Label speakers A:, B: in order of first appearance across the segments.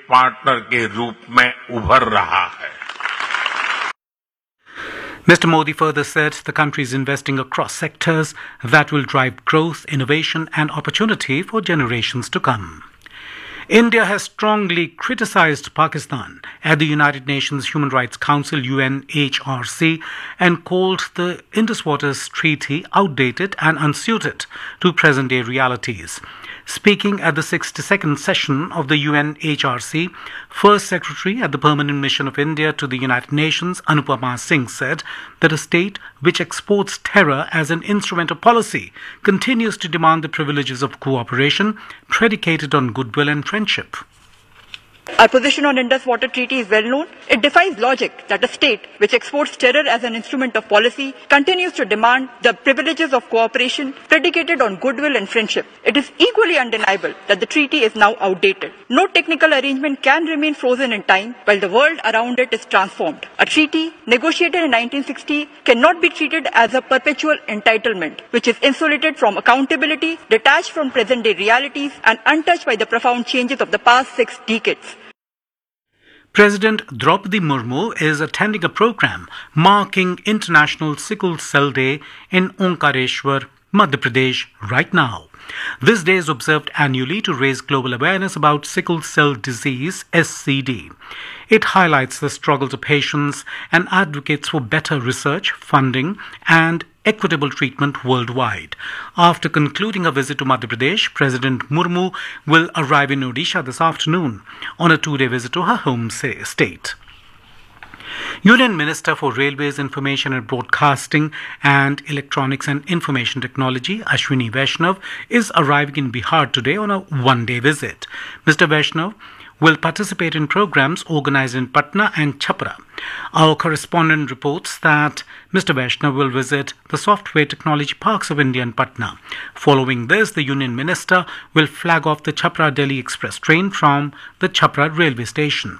A: Partner के रूप में उभर रहा है।
B: Mr. Modi further said the country is investing across sectors that will drive growth, innovation and opportunity for generations to come. India has strongly criticized Pakistan at the United Nations Human Rights Council UNHRC and called the Indus Waters Treaty outdated and unsuited to present-day realities. Speaking at the 62nd session of the UNHRC, First Secretary at the Permanent Mission of India to the United Nations, Anupama Singh, said that a state which exports terror as an instrument of policy continues to demand the privileges of cooperation predicated on goodwill and friendship.
C: Our position on Indus Water Treaty is well known. It defies logic that a state which exports terror as an instrument of policy continues to demand the privileges of cooperation predicated on goodwill and friendship. It is equally undeniable that the treaty is now outdated. No technical arrangement can remain frozen in time while the world around it is transformed. A treaty negotiated in 1960 cannot be treated as a perpetual entitlement, which is insulated from accountability, detached from present-day realities, and untouched by the profound changes of the past 6 decades.
B: President Draupadi Murmu is attending a program marking International Sickle Cell Day in Omkareshwar, Madhya Pradesh right now. This day is observed annually to raise global awareness about sickle cell disease, SCD. It highlights the struggles of patients and advocates for better research, funding, and equitable treatment worldwide. After concluding a visit to Madhya Pradesh, President Murmu will arrive in Odisha this afternoon on a 2-day visit to her home state. Union Minister for Railways, Information and Broadcasting and Electronics and Information Technology, Ashwini Vaishnav, is arriving in Bihar today on a 1-day visit. Mr. Vaishnav will participate in programs organized in Patna and Chhapra. Our correspondent reports that Mr. Vaishnav will visit the software technology parks of India and Patna. Following this, the Union Minister will flag off the Chhapra-Delhi Express train from the Chhapra railway station.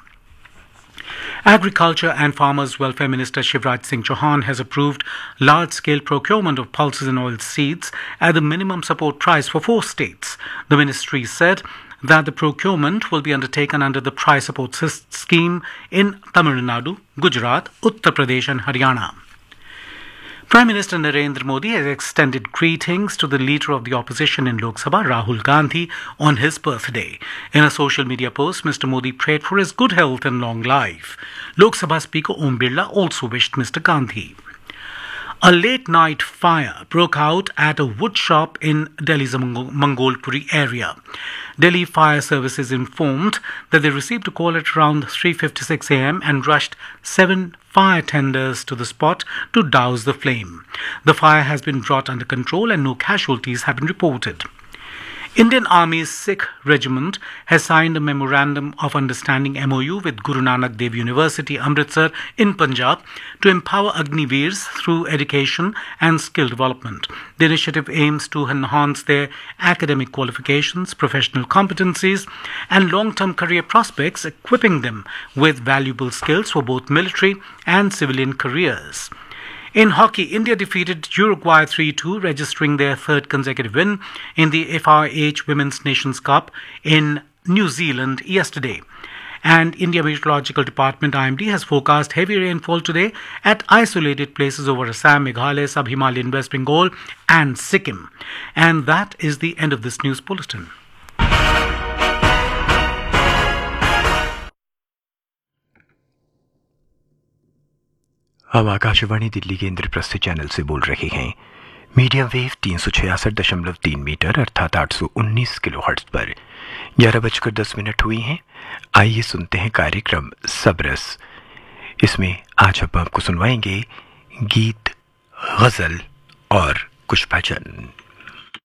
B: Agriculture and Farmers Welfare Minister Shivraj Singh Chauhan has approved large-scale procurement of pulses and oil seeds at the minimum support price for 4 states. The ministry said that the procurement will be undertaken under the price support scheme in Tamil Nadu, Gujarat, Uttar Pradesh and Haryana. Prime Minister Narendra Modi has extended greetings to the leader of the opposition in Lok Sabha, Rahul Gandhi, on his birthday. In a social media post, Mr. Modi prayed for his good health and long life. Lok Sabha Speaker Om Birla also wished Mr. Gandhi. A late-night fire broke out at a wood shop in Delhi's Mangolpuri area. Delhi Fire Services informed that they received a call at around 3:56 a.m. and rushed 7 fire tenders to the spot to douse the flame. The fire has been brought under control and no casualties have been reported. Indian Army's Sikh Regiment has signed a Memorandum of Understanding MOU with Guru Nanak Dev University, Amritsar in Punjab to empower Agniveers through education and skill development. The initiative aims to enhance their academic qualifications, professional competencies and long-term career prospects, equipping them with valuable skills for both military and civilian careers. In hockey, India defeated Uruguay 3-2, registering their 3rd consecutive win in the FIH Women's Nations Cup in New Zealand yesterday. And India Meteorological Department IMD has forecast heavy rainfall today at isolated places over Assam, Meghalaya, Sub-Himalayan West Bengal and Sikkim. And that is the end of this news bulletin.
D: हम आकाशवाणी दिल्ली के Indraprastha channel से बोल रहे हैं। Medium wave 366.3 metre अर्थात 819 kilohertz पर 11:10 हुई हैं। आइए सुनते हैं कार्यक्रम सबरस। इसमें आज हम आपको सुनवाएंगे गीत, गज़ल और कुछ भजन।